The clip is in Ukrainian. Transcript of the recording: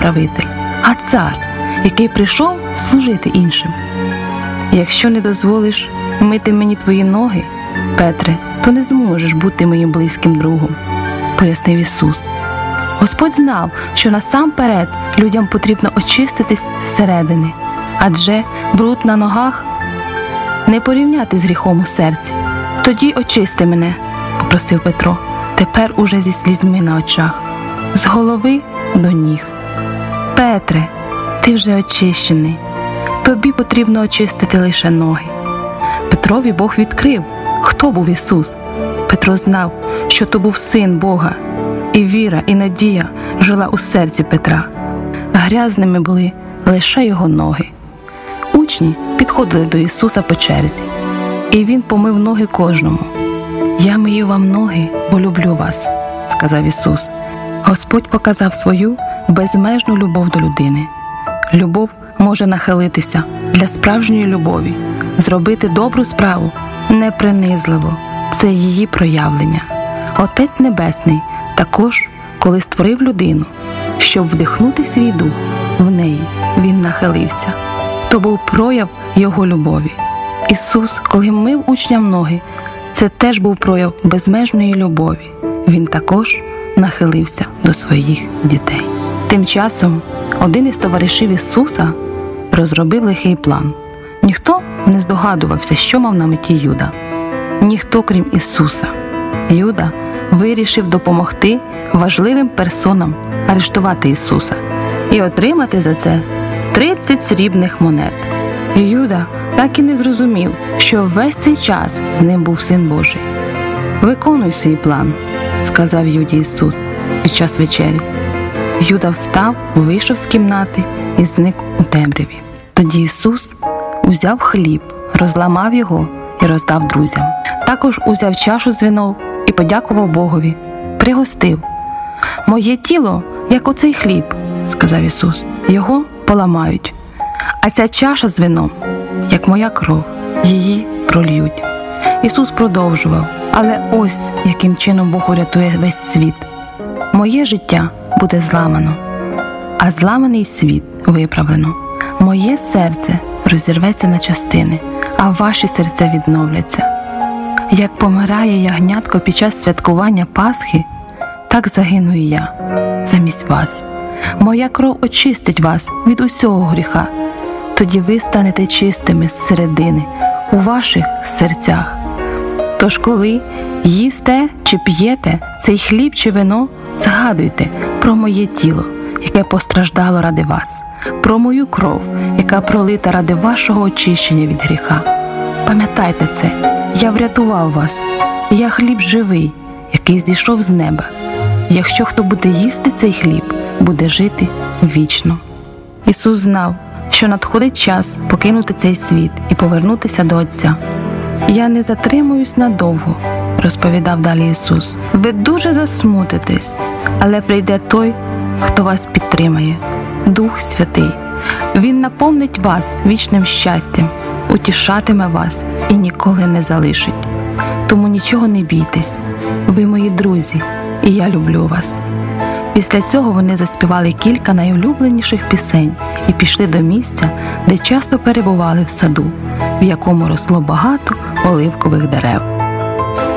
правитель, а цар, який прийшов служити іншим. Якщо не дозволиш мити мені твої ноги, Петре, то не зможеш бути моїм близьким другом, пояснив Ісус. Господь знав, що насамперед людям потрібно очиститись зсередини, адже бруд на ногах не порівняти з гріхом у серці. Тоді очисти мене, попросив Петро, тепер уже зі слізьми на очах, з голови до ніг. Петре, ти вже очищений, тобі потрібно очистити лише ноги. Петрові Бог відкрив, хто був Ісус. Петро знав, що то був Син Бога, і віра, і надія жила у серці Петра. Грязними були лише його ноги. Учні підходили до Ісуса по черзі, і Він помив ноги кожному. «Я мию вам ноги, бо люблю вас», – сказав Ісус. Господь показав свою безмежну любов до людини. Любов може нахилитися для справжньої любові, зробити добру справу непринизливо. Це її проявлення. Отець Небесний також, коли створив людину, щоб вдихнути свій дух в неї, Він нахилився. То був прояв Його любові. Ісус, коли мив учням ноги, це теж був прояв безмежної любові. Він також нахилився до своїх дітей. Тим часом один із товаришів Ісуса розробив лихий план. Ніхто не здогадувався, що мав на меті Юда. Ніхто, крім Ісуса. Юда вирішив допомогти важливим персонам арештувати Ісуса і отримати за це 30 срібних монет. Юда так і не зрозумів, що весь цей час з ним був Син Божий. «Виконуй свій план», – сказав Юді Ісус під час вечері. Юда встав, вийшов з кімнати і зник у темряві. Тоді Ісус узяв хліб, розламав його і роздав друзям. Також узяв чашу з вином і подякував Богові, пригостив. «Моє тіло, як оцей хліб», – сказав Ісус, – «його поламають, а ця чаша з вином, як моя кров, її прольють». Ісус продовжував: «Але ось яким чином Бог урятує весь світ. Моє життя буде зламано, а зламаний світ виправлено. Моє серце розірветься на частини, а ваші серця відновляться. Як помирає ягнятко під час святкування Пасхи, так загину і я замість вас. Моя кров очистить вас від усього гріха. Тоді ви станете чистими зсередини, у ваших серцях. Тож коли їсте чи п'єте цей хліб чи вино, згадуйте про моє тіло, яке постраждало ради вас, про мою кров, яка пролита ради вашого очищення від гріха. Пам'ятайте це, я врятував вас, я хліб живий, який зійшов з неба. Якщо хто буде їсти цей хліб, буде жити вічно». Ісус знав, що надходить час покинути цей світ і повернутися до Отця. «Я не затримуюсь надовго», – розповідав далі Ісус. «Ви дуже засмутитесь, але прийде той, хто вас підтримає, Дух Святий. Він наповнить вас вічним щастям, утішатиме вас і ніколи не залишить. Тому нічого не бійтесь, ви мої друзі, і я люблю вас». Після цього вони заспівали кілька найулюбленіших пісень і пішли до місця, де часто перебували в саду, в якому росло багато оливкових дерев.